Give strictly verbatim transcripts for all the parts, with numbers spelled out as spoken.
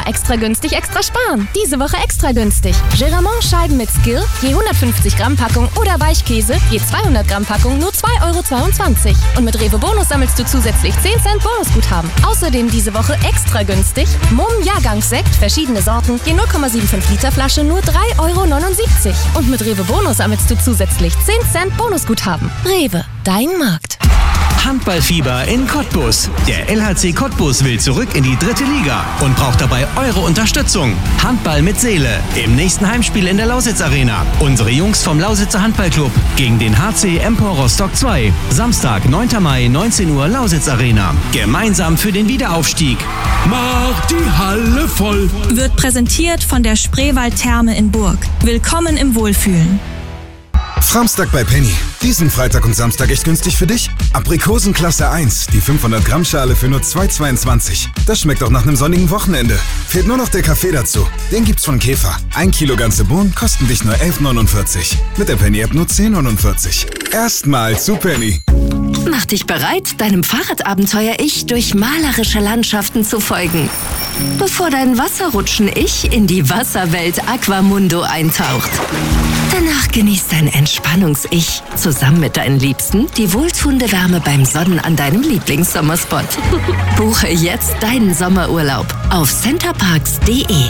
extra günstig, extra sparen. Diese Woche extra günstig. Geramont Scheiben mit Skill, je hundertfünfzig Gramm Packung oder Weichkäse, je zweihundert Gramm Packung, nur zwei Euro zweiundzwanzig. Und mit Rewe Bonus sammelst du zusätzlich zehn Cent Bonusguthaben. Außerdem diese Woche extra günstig. Mumm Jahrgangssekt, verschiedene Sorten, je null Komma fünfundsiebzig Liter Flasche, nur drei Euro neunundsiebzig. Und mit Rewe Bonus sammelst du zusätzlich zehn Cent Bonusguthaben. Rewe, dein Markt. Handballfieber in Cottbus. Der L H C Cottbus will zurück in die dritte Liga und braucht dabei eure Unterstützung. Handball mit Seele im nächsten Heimspiel in der Lausitz Arena. Unsere Jungs vom Lausitzer Handballclub gegen den H C Empor Rostock zwei. Samstag, neunter Mai, neunzehn Uhr, Lausitz Arena. Gemeinsam für den Wiederaufstieg. Mach die Halle voll. Wird präsentiert von der Spreewald Therme in Burg. Willkommen im Wohlfühlen. Framstag bei Penny. Diesen Freitag und Samstag echt günstig für dich? Aprikosen Klasse eins, die fünfhundert Gramm Schale für nur zwei Euro zweiundzwanzig. Das schmeckt auch nach einem sonnigen Wochenende. Fehlt nur noch der Kaffee dazu. Den gibt's von Käfer. Ein Kilo ganze Bohnen kosten dich nur elf Euro neunundvierzig. Mit der Penny-App nur zehn Euro neunundvierzig. Erstmal zu Penny. Mach dich bereit, deinem Fahrradabenteuer-Ich durch malerische Landschaften zu folgen. Bevor dein Wasserrutschen-Ich in die Wasserwelt Aquamundo eintaucht. Danach genießt dein Entspannungs-Ich zusammen mit deinen Liebsten die wohltuende Wärme beim Sonnen an deinem Lieblingssommerspot. Buche jetzt deinen Sommerurlaub auf centerparks punkt de.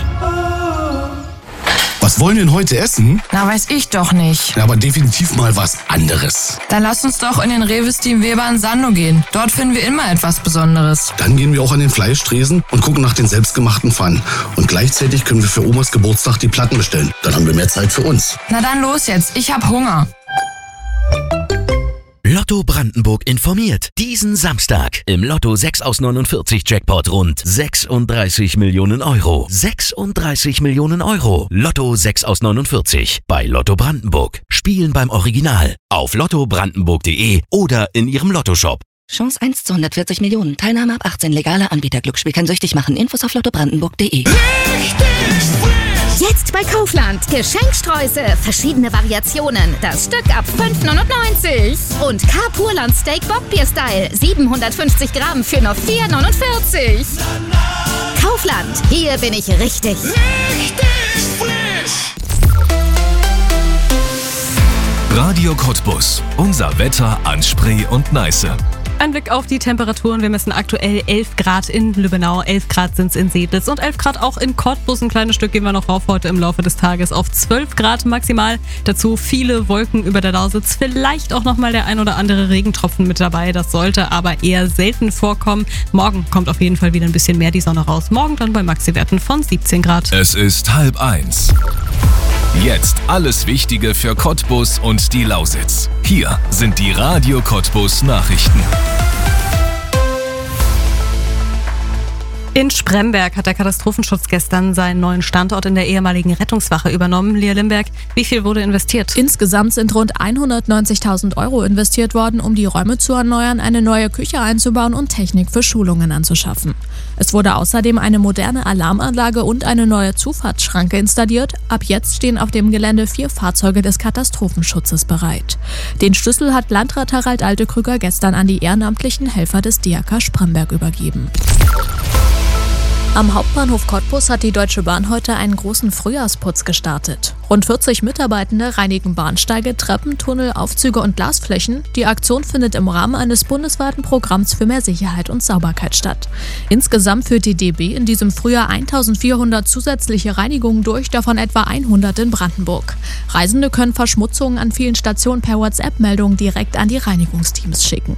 Was wollen wir denn heute essen? Na, weiß ich doch nicht. Ja, aber definitiv mal was anderes. Dann lass uns doch in den Rewe Team Weber in Sando gehen. Dort finden wir immer etwas Besonderes. Dann gehen wir auch an den Fleischtresen und gucken nach den selbstgemachten Pfannen. Und gleichzeitig können wir für Omas Geburtstag die Platten bestellen. Dann haben wir mehr Zeit für uns. Na dann los jetzt, ich hab Hunger. Lotto Brandenburg informiert. Diesen Samstag im Lotto sechs aus neunundvierzig Jackpot rund sechsunddreißig Millionen Euro. sechsunddreißig Millionen Euro. Lotto sechs aus neunundvierzig bei Lotto Brandenburg. Spielen beim Original auf lotto brandenburg punkt de oder in ihrem Lottoshop. Chance eins zu hundertvierzig Millionen. Teilnahme ab achtzehn. Legaler Anbieter. Glücksspiel kann süchtig machen. Infos auf lotto brandenburg punkt de. Jetzt bei Kaufland. Geschenksträuße. Verschiedene Variationen. Das Stück ab fünf neunundneunzig. Und Carpurland Steak Bockbier-Style. siebenhundertfünfzig Gramm für nur vier neunundvierzig. Kaufland. Hier bin ich richtig. Richtig frisch. Radio Cottbus. Unser Wetter an Spree und Neiße. Ein Blick auf die Temperaturen. Wir messen aktuell elf Grad in Lübbenau, elf Grad sind es in Seedlitz und elf Grad auch in Cottbus. Ein kleines Stück gehen wir noch rauf heute im Laufe des Tages auf zwölf Grad maximal. Dazu viele Wolken über der Lausitz. Vielleicht auch nochmal der ein oder andere Regentropfen mit dabei. Das sollte aber eher selten vorkommen. Morgen kommt auf jeden Fall wieder ein bisschen mehr die Sonne raus. Morgen dann bei Maxi-Werten von siebzehn Grad. Es ist halb eins. Jetzt alles Wichtige für Cottbus und die Lausitz. Hier sind die Radio Cottbus Nachrichten. In Spremberg hat der Katastrophenschutz gestern seinen neuen Standort in der ehemaligen Rettungswache übernommen. Lea Limberg, wie viel wurde investiert? Insgesamt sind rund hundertneunzigtausend Euro investiert worden, um die Räume zu erneuern, eine neue Küche einzubauen und Technik für Schulungen anzuschaffen. Es wurde außerdem eine moderne Alarmanlage und eine neue Zufahrtsschranke installiert. Ab jetzt stehen auf dem Gelände vier Fahrzeuge des Katastrophenschutzes bereit. Den Schlüssel hat Landrat Harald Altekrüger gestern an die ehrenamtlichen Helfer des D R K Spremberg übergeben. Am Hauptbahnhof Cottbus hat die Deutsche Bahn heute einen großen Frühjahrsputz gestartet. Rund vierzig Mitarbeitende reinigen Bahnsteige, Treppen, Tunnel, Aufzüge und Glasflächen. Die Aktion findet im Rahmen eines bundesweiten Programms für mehr Sicherheit und Sauberkeit statt. Insgesamt führt die D B in diesem Frühjahr eintausendvierhundert zusätzliche Reinigungen durch, davon etwa hundert in Brandenburg. Reisende können Verschmutzungen an vielen Stationen per WhatsApp-Meldung direkt an die Reinigungsteams schicken.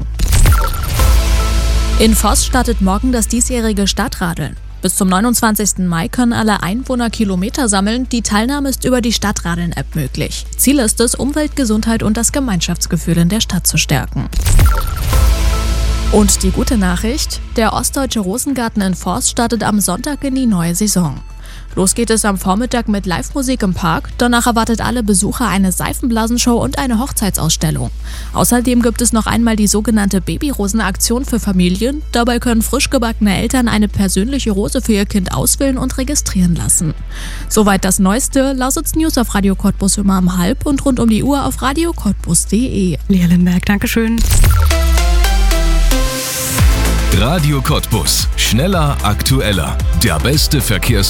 In Voss startet morgen das diesjährige Stadtradeln. Bis zum neunundzwanzigsten Mai können alle Einwohner Kilometer sammeln. Die Teilnahme ist über die Stadtradeln-App möglich. Ziel ist es, Umwelt, Gesundheit und das Gemeinschaftsgefühl in der Stadt zu stärken. Und die gute Nachricht: Der Ostdeutsche Rosengarten in Forst startet am Sonntag in die neue Saison. Los geht es am Vormittag mit Live-Musik im Park. Danach erwartet alle Besucher eine Seifenblasenshow und eine Hochzeitsausstellung. Außerdem gibt es noch einmal die sogenannte Babyrosen-Aktion für Familien. Dabei können frisch gebackene Eltern eine persönliche Rose für ihr Kind auswählen und registrieren lassen. Soweit das Neueste. Lausitz News auf Radio Cottbus immer um halb und rund um die Uhr auf radio cottbus punkt de. Lea Limberg, Dankeschön. Radio Cottbus. Schneller, aktueller. Der beste Verkehrs